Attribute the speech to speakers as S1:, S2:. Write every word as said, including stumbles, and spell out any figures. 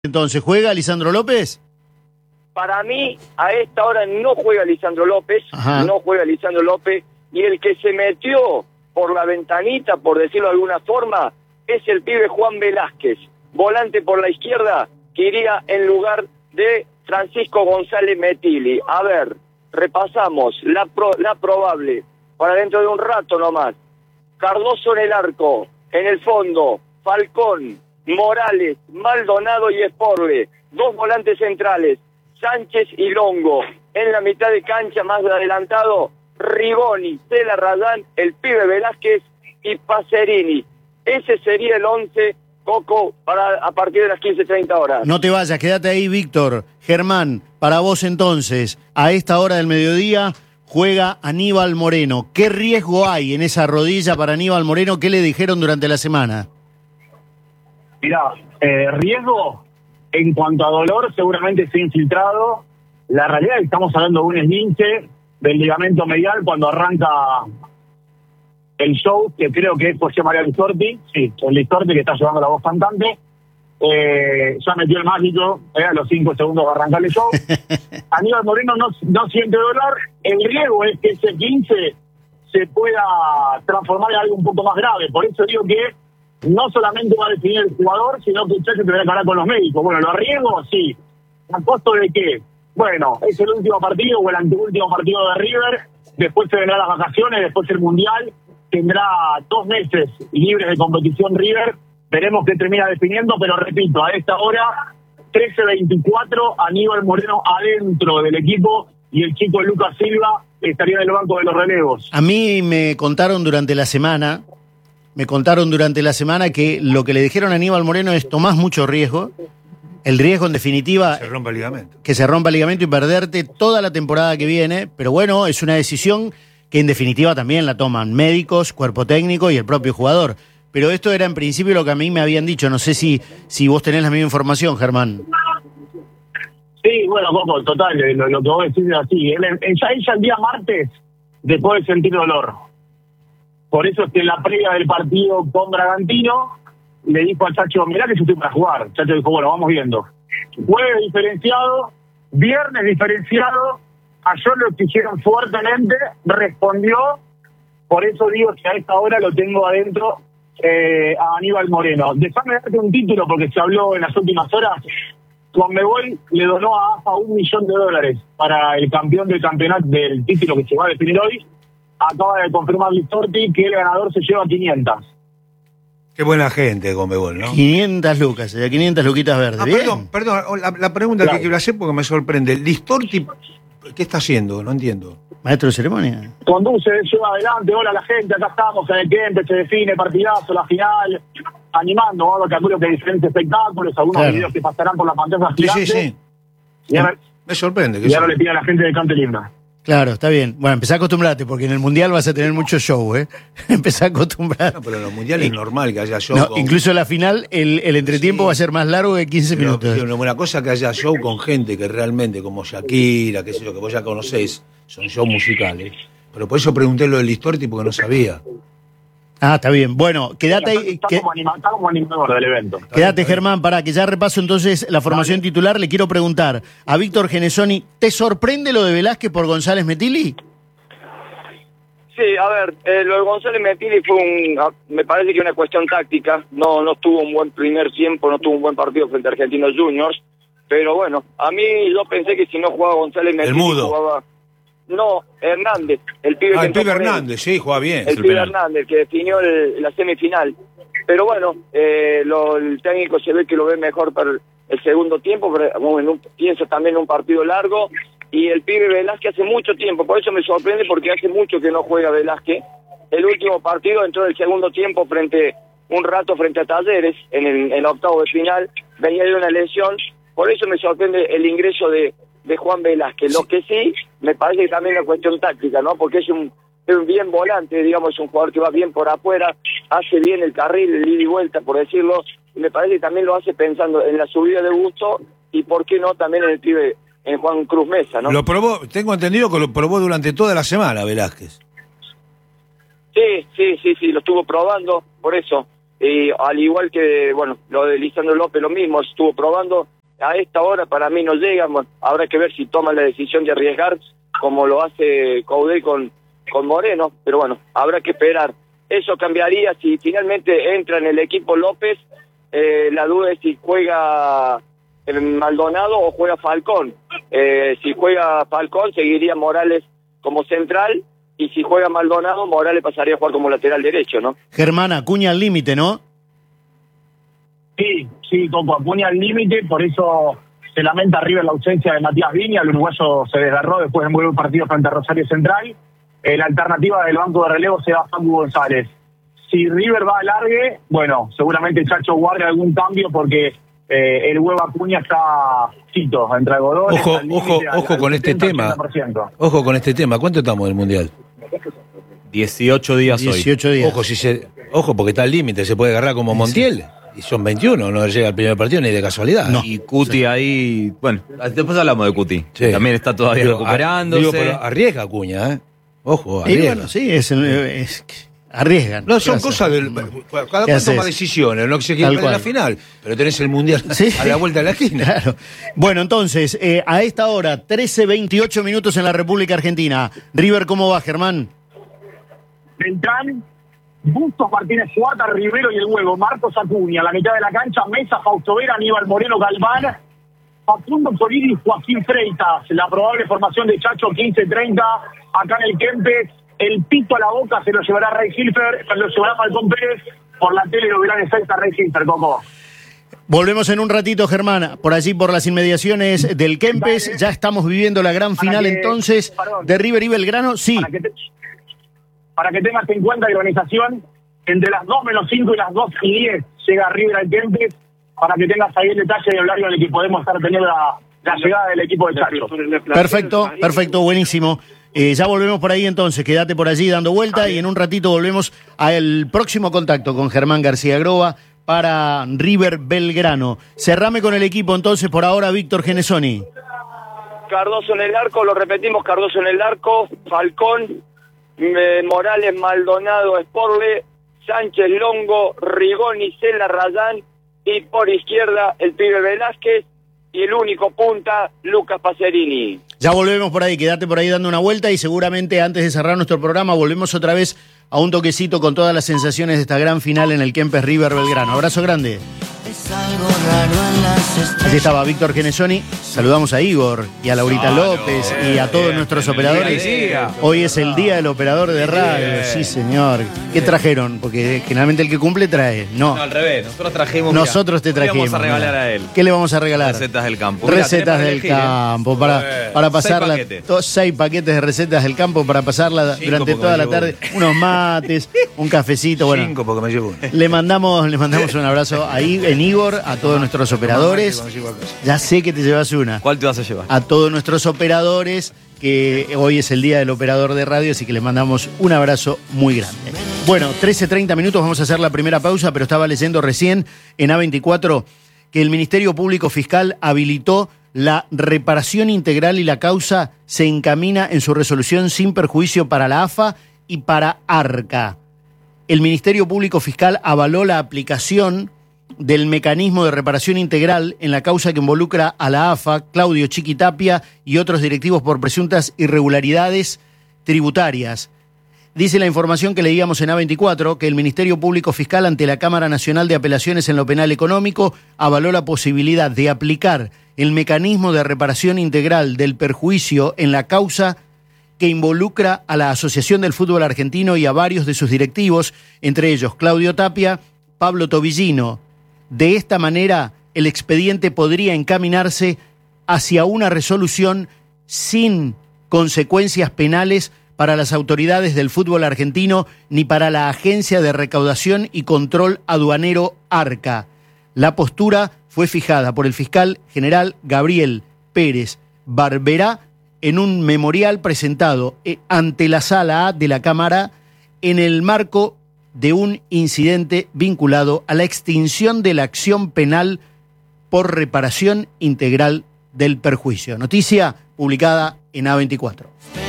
S1: Entonces, ¿juega Lisandro López?
S2: Para mí, a esta hora no juega Lisandro López,
S1: Ajá.
S2: no juega Lisandro López, y el que se metió por la ventanita, por decirlo de alguna forma, es el pibe Juan Velázquez, volante por la izquierda, que iría en lugar de Francisco González Metilli. A ver, repasamos la, pro, la probable, para dentro de un rato nomás. Cardoso en el arco, en el fondo, Falcón, Morales, Maldonado y Esporle, dos volantes centrales, Sánchez y Longo, en la mitad de cancha más adelantado, Rigoni, Tela Radán, el pibe Velázquez y Pacerini. Ese sería el once, Coco, para a partir de las quince treinta horas.
S1: No te vayas, quédate ahí, Víctor. Germán, para vos entonces, a esta hora del mediodía, juega Aníbal Moreno. ¿Qué riesgo hay en esa rodilla para Aníbal Moreno? ¿Qué le dijeron durante la semana?
S3: Mirá, eh, riesgo en cuanto a dolor seguramente se ha infiltrado. La realidad es que estamos hablando de un esguince del ligamento medial cuando arranca el show, que creo que es José María Listorti, sí, el Listorti que está llevando la voz cantante. Eh, ya metió el mágico, eh, a los cinco segundos de arrancar el show. Aníbal Moreno no, no siente dolor. El riesgo es que ese quince se pueda transformar en algo un poco más grave. Por eso digo que no solamente va a definir el jugador, sino que usted se tendrá que hablar con los médicos. Bueno, lo arriesgo, sí. ¿A costo de qué? Bueno, es el último partido o el anteúltimo partido de River. Después se vendrán las vacaciones, después el Mundial. Tendrá dos meses libres de competición River. Veremos qué termina definiendo, pero repito, a esta hora, trece veinticuatro, Aníbal Moreno adentro del equipo y el chico Lucas Silva estaría en el banco de los relevos.
S1: A mí me contaron durante la semana... Me contaron durante la semana que lo que le dijeron a Aníbal Moreno es: tomás mucho riesgo. El riesgo, en definitiva,
S4: se rompa el ligamento.
S1: Que se rompa el ligamento y perderte toda la temporada que viene. Pero bueno, es una decisión que en definitiva también la toman médicos, cuerpo técnico y el propio jugador. Pero esto era en principio lo que a mí me habían dicho. No sé si, si vos tenés la misma información, Germán.
S3: Sí, bueno, Coco, total, lo, lo que vos decís es así. Él, ella, ella el día martes dejó de sentir dolor. Por eso es que en la previa del partido con Bragantino le dijo al Chacho: mirá que yo estoy para jugar. El Chacho dijo: bueno, vamos viendo. Jueves diferenciado, viernes diferenciado, ayer lo exigieron fuertemente, respondió. Por eso digo que a esta hora lo tengo adentro eh, a Aníbal Moreno. Déjame darte un título porque se habló en las últimas horas. Conmebol le donó a A F A un millón de dólares para el campeón del campeonato, del título que se va a definir hoy. Acaba de confirmar Listorti que el ganador se lleva quinientas.
S4: Qué buena gente, Conmebol, ¿no?
S1: quinientas lucas, ya quinientas luquitas verdes.
S4: Ah,
S1: Bien.
S4: perdón, perdón, la, la pregunta claro. que quiero hacer porque me sorprende. Listorti, ¿qué está haciendo? No entiendo.
S1: Maestro de ceremonia.
S3: Conduce, lleva adelante, hola a la gente, acá estamos en el tiempo, se define partidazo, la final, animando, ¿no? Calculo que hay diferentes espectáculos, algunos claro. videos que pasarán por la pantalla gigante.
S4: Sí, sí, sí.
S3: Y ahora,
S4: me sorprende. Que
S3: y ahora le pide a la gente de cante el himno.
S1: Claro, está bien. Bueno, empezá a acostumbrarte, porque en el Mundial vas a tener mucho show, ¿eh? Empezá a acostumbrarte.
S4: No, pero en los Mundiales es normal que haya show.
S1: No,
S4: con...
S1: Incluso en la final, el, el entretiempo sí. va a ser más largo de quince
S4: pero,
S1: minutos.
S4: Pero una buena cosa que haya show con gente que realmente, como Shakira, qué sé yo, que vos ya conocés, son shows musicales. Pero por eso pregunté lo del Listorti, porque no sabía.
S1: Ah, está bien. Bueno, quédate ahí.
S3: Está, que... como, anima, está como animador del evento.
S1: Quédate, Germán, para que ya repaso entonces la formación Dale. titular. Le quiero preguntar a Víctor Genesoni, ¿te sorprende lo de Velázquez por González Metilli?
S2: Sí, a ver, eh, lo de González Metilli fue un, me parece que una cuestión táctica. No, no tuvo un buen primer tiempo, no tuvo un buen partido frente a Argentinos Juniors. Pero bueno, a mí yo pensé que si no jugaba González Metilli,
S4: el mudo.
S2: jugaba... No, Hernández, el pibe
S4: ah,
S2: que
S4: el pibe Hernández, sí, juega bien.
S2: El, el pibe penal. Hernández, que definió el, la semifinal. Pero bueno, eh, lo, el técnico se ve que lo ve mejor para el segundo tiempo, pero bueno, en un, pienso también en un partido largo. Y el pibe Velázquez hace mucho tiempo, por eso me sorprende, porque hace mucho que no juega Velázquez. El último partido entró el segundo tiempo frente un rato frente a Talleres, en el, en el octavo de final, venía de una lesión. Por eso me sorprende el ingreso de... de Juan Velázquez. Lo que sí, me parece que también es una cuestión táctica, ¿no? Porque es un, es un bien volante, digamos, es un jugador que va bien por afuera, hace bien el carril, el ida y vuelta, por decirlo, y me parece que también lo hace pensando en la subida de Busto y, ¿por qué no?, también en el pibe, en Juan Cruz Mesa, ¿no?
S4: Lo probó, tengo entendido que lo probó durante toda la semana, Velázquez.
S2: Sí, sí, sí, sí, lo estuvo probando, por eso. y al igual que, bueno, lo de Lisandro López, lo mismo, estuvo probando. A esta hora para mí no llega, bueno, habrá que ver si toman la decisión de arriesgar, como lo hace Coudet con, con Moreno, pero bueno, habrá que esperar. Eso cambiaría si finalmente entra en el equipo López, eh, la duda es si juega Maldonado o juega Falcón. Eh, si juega Falcón, seguiría Morales como central, y si juega Maldonado, Morales pasaría a jugar como lateral derecho, ¿no?
S1: Germán, Acuña al límite, ¿no?
S3: Sí, sí, Coco, Acuña al límite, por eso se lamenta River la ausencia de Matías Viña, el uruguayo se desgarró después de un partido frente a Rosario Central. Eh, la alternativa del banco de relevo será Facu González. Si River va a largue, bueno, seguramente Chacho guarde algún cambio porque eh, el huevo Acuña está cito, entre algodones.
S4: Ojo, ojo, ojo con este tema. Ojo con este tema. ¿Cuánto estamos del Mundial?
S5: dieciocho días hoy.
S1: dieciocho días.
S4: Ojo, si se, ojo, porque está al límite, se puede agarrar como Montiel. Y son veintiuno, no llega al primer partido ni de casualidad.
S5: No. Y Cuti sí. ahí, bueno, después hablamos de Cuti. Sí. También está todavía digo, recuperándose. Digo, pero
S4: arriesga Acuña, ¿eh? Ojo, arriesga.
S1: Y bueno, sí, es, es arriesgan.
S4: No, son cosas del. Cada cual toma decisiones, no se quiere en la final, pero tenés el Mundial ¿sí? a la vuelta de la esquina.
S1: Claro. Bueno, entonces, eh, a esta hora, trece veintiocho minutos en la República Argentina. River, ¿cómo va, Germán?
S3: Beltrán, Bustos, Martínez Cuarta, Rivero y el huevo, Marcos Acuña, la mitad de la cancha, Mesa, Fausto Vera, Aníbal Moreno, Galván, Facundo Solís y Joaquín Freitas. La probable formación de Chacho quince treinta, acá en el Kempes, el pito a la boca se lo llevará Ray Hilfer, se lo llevará Falcón Pérez, por la tele lo verán en sexta Ray Hilfer, Coco.
S1: Volvemos en un ratito, Germán, por allí, por las inmediaciones del Kempes. Dale. Ya estamos viviendo la gran final, que, entonces, perdón, de River y Belgrano. Sí.
S3: Para que, te, para que tengas en cuenta la organización, entre las dos menos cinco y las dos y diez llega River al Kempes, para que tengas ahí el detalle del horario en el que podemos estar teniendo la, la llegada del equipo de Chacho.
S1: Perfecto, perfecto, buenísimo. Eh, ya volvemos por ahí entonces, quédate por allí dando vuelta y en un ratito volvemos al próximo contacto con Germán García Groba para River Belgrano. Cerrame con el equipo entonces por ahora, Víctor Genesoni.
S2: Cardoso en el arco, lo repetimos, Cardoso en el arco, Falcón, eh, Morales, Maldonado, Sporle, Sánchez, Longo, Rigoni, Cela, Rayán y por izquierda el pibe Velázquez y el único punta, Lucas Pacerini.
S1: Ya volvemos por ahí, quédate por ahí dando una vuelta y seguramente antes de cerrar nuestro programa volvemos otra vez a un toquecito con todas las sensaciones de esta gran final en el Kempes River Belgrano. Abrazo grande. Así estaba Víctor Genesoni. Saludamos a Igor y a Laurita ah, López no, y a todos bien, nuestros bien, operadores. Bien, Hoy es el día del operador de radio. Bien. Sí, señor. ¿Qué trajeron? Porque generalmente el que cumple trae. No,
S5: no al revés. Nosotros trajimos.
S1: Nosotros te trajimos.
S5: ¿Qué vamos a regalar a él?
S1: ¿Qué le vamos a regalar?
S5: Recetas del campo.
S1: Recetas Mirá, del elegir, campo. Para, para pasarla. Seis paquetes. To, seis paquetes de recetas del campo para pasarla Cinco durante toda la tarde. Unos mates, un cafecito. Bueno,
S4: Cinco porque me llevo.
S1: Le mandamos, le mandamos un abrazo ahí en Igor, a todos nuestros operadores. Ya sé que te llevas una.
S5: ¿Cuál te vas a llevar?
S1: A todos nuestros operadores, que hoy es el día del operador de radio, así que les mandamos un abrazo muy grande. Bueno, trece treinta minutos, vamos a hacer la primera pausa, pero estaba leyendo recién en A veinticuatro que el Ministerio Público Fiscal habilitó la reparación integral y la causa se encamina en su resolución sin perjuicio para la A F A y para ARCA. El Ministerio Público Fiscal avaló la aplicación del mecanismo de reparación integral en la causa que involucra a la A F A, Claudio Chiquitapia y otros directivos por presuntas irregularidades tributarias. Dice la información que leíamos en A veinticuatro que el Ministerio Público Fiscal ante la Cámara Nacional de Apelaciones en lo Penal Económico avaló la posibilidad de aplicar el mecanismo de reparación integral del perjuicio en la causa que involucra a la Asociación del Fútbol Argentino y a varios de sus directivos, entre ellos Claudio Tapia, Pablo Tobillino. De esta manera, el expediente podría encaminarse hacia una resolución sin consecuencias penales para las autoridades del fútbol argentino ni para la Agencia de Recaudación y Control Aduanero ARCA. La postura fue fijada por el fiscal general Gabriel Pérez Barberá en un memorial presentado ante la Sala A de la Cámara en el marco de un incidente vinculado a la extinción de la acción penal por reparación integral del perjuicio. Noticia publicada en A veinticuatro.